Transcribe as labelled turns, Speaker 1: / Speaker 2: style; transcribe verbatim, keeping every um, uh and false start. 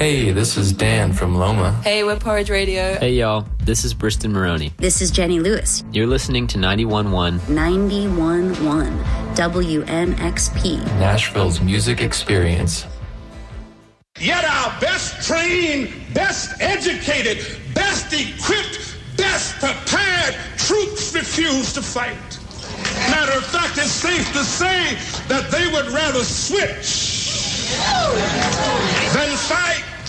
Speaker 1: Hey, this is Dan from Loma.
Speaker 2: Hey, we're Porridge Radio.
Speaker 3: Hey, y'all. This is Briston Maroney.
Speaker 4: This is Jenny Lewis.
Speaker 3: You're listening to ninety-one point one.
Speaker 4: ninety-one point one W N X P.
Speaker 1: Nashville's music experience.
Speaker 5: Yet our best trained, best educated, best equipped, best prepared troops refuse to fight. Matter of fact, it's safe to say that they would rather switch than fight.